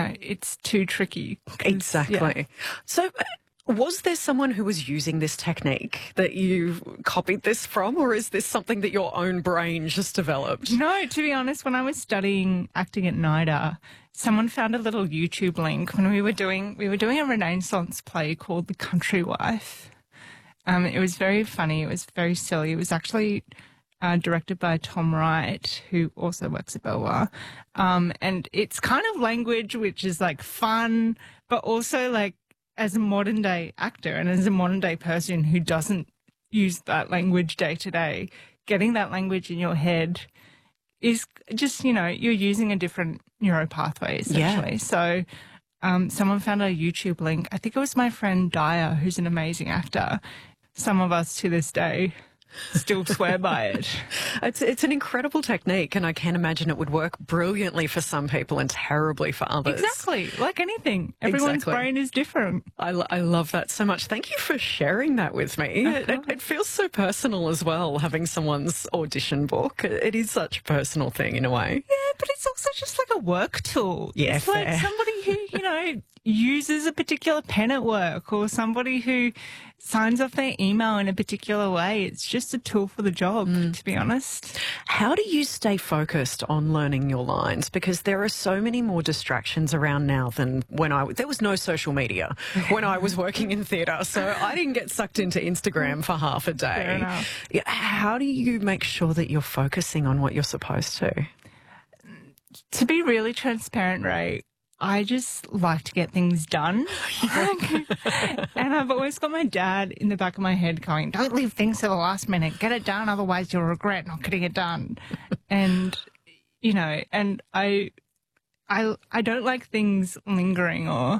it's too tricky. Exactly. Yeah. So was there someone who was using this technique that you copied this from, or is this something that your own brain just developed? No, to be honest, when I was studying acting at NIDA, someone found a little YouTube link when we were doing a Renaissance play called The Country Wife. It was very funny. It was very silly. It was actually directed by Tom Wright, who also works at Belvoir. And it's kind of language which is like fun, but also like as a modern day actor and as a modern day person who doesn't use that language day to day, getting that language in your head is just, you're using a different neural pathway essentially. Yeah. So someone found a YouTube link. I think it was my friend Daya, who's an amazing actor. Some of us to this day still swear by it. It's an incredible technique, and I can imagine it would work brilliantly for some people and terribly for others. Exactly. Like anything. Everyone's brain is different. I love that so much. Thank you for sharing that with me. It feels so personal as well, having someone's audition book. It is such a personal thing in a way. Yeah, but it's also just like a work tool. Yeah, it's like somebody who, uses a particular pen at work, or somebody who signs off their email in a particular way. It's just a tool for the job, to be honest. How do you stay focused on learning your lines? Because there are so many more distractions around now than when there was no social media when I was working in theatre, so I didn't get sucked into Instagram for half a day. Fair enough. How do you make sure that you're focusing on what you're supposed to? To be really transparent, Ray, I just like to get things done. And I've always got my dad in the back of my head going, don't leave things to the last minute. Get it done, otherwise you'll regret not getting it done. And, and I don't like things lingering or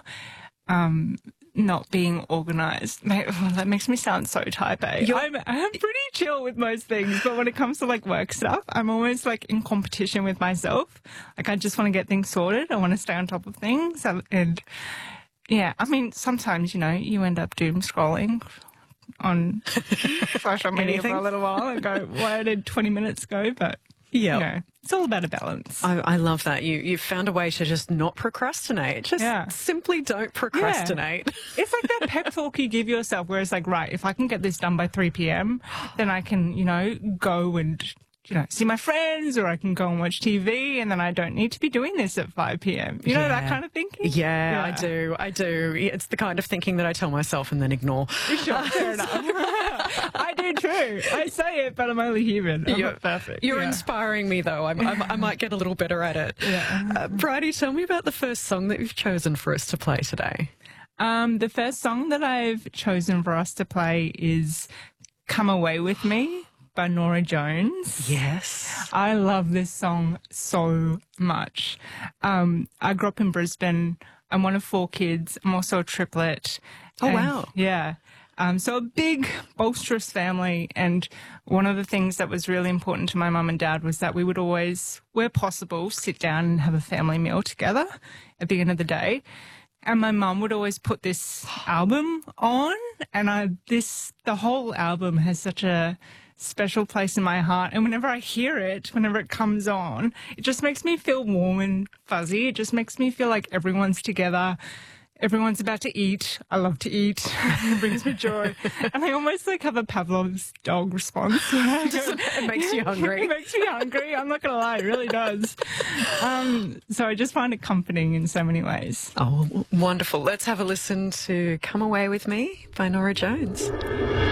not being organised. That makes me sound so type A. I'm pretty chill with most things, but when it comes to like work stuff, I'm always like in competition with myself. Like I just want to get things sorted. I want to stay on top of things. And yeah, I mean, sometimes, you end up doom scrolling on social media for a little while and go, why did 20 minutes go? But yeah, it's all about a balance. I love that. You've found a way to just not procrastinate. Just simply don't procrastinate. Yeah. It's like that pep talk you give yourself where it's like, right, if I can get this done by 3 p.m, then I can, go and, see my friends, or I can go and watch TV, and then I don't need to be doing this at 5 p.m. You know, that kind of thinking? Yeah, I do. It's the kind of thinking that I tell myself and then ignore. Sure, fair enough. I do too. I say it, but I'm only human. I'm not perfect. You're inspiring me, though. I might get a little better at it. Yeah. Bridie, tell me about the first song that you've chosen for us to play today. The first song that I've chosen for us to play is Come Away With Me by Norah Jones. Yes. I love this song so much. I grew up in Brisbane. I'm one of 4 kids. I'm also a triplet. Oh, wow. Yeah. So a big, boisterous family, and one of the things that was really important to my mum and dad was that we would always, where possible, sit down and have a family meal together at the end of the day. And my mum would always put this album on, and the whole album has such a special place in my heart. And whenever I hear it, whenever it comes on, it just makes me feel warm and fuzzy. It just makes me feel like everyone's together. Everyone's about to eat. I love to eat. It brings me joy. And I almost have a Pavlov's dog response. It makes you hungry. It makes me hungry. I'm not going to lie. It really does. So I just find it comforting in so many ways. Oh, wonderful. Let's have a listen to Come Away With Me by Norah Jones.